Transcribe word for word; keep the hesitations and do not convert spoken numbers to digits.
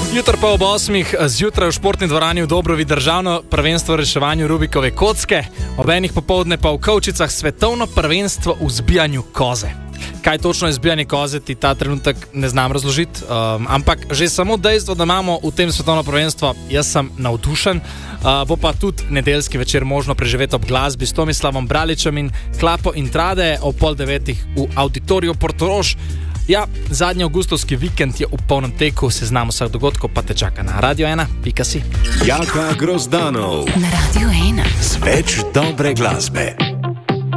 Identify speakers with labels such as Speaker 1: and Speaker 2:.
Speaker 1: Jutro pa ob osmih zjutraj v športni dvorani v Dobrovi državno prvenstvo v reševanju Rubikove kocke, ob enih popoldne pa v Kovčicah svetovno prvenstvo v zbijanju koze. Kaj točno je zbijanje koze, ti ta trenutek ne znam razložiti, um, ampak že samo dejstvo, da imamo v tem svetovno prvenstvo, jaz sem navdušen. Uh, bo pa tudi nedeljski večer možno preživeti ob glasbi s Tomislavom Braličem in Klapo Intrade ob pol devetih v Auditoriju Portorož. Ja, zadnji avgustovski vikend je v polnem teku, seznam vseh dogodkov pa te čaka na radio ena pika si.
Speaker 2: Jaka Grozdanov
Speaker 3: na Radio ena.
Speaker 2: Z več dobre glasbe.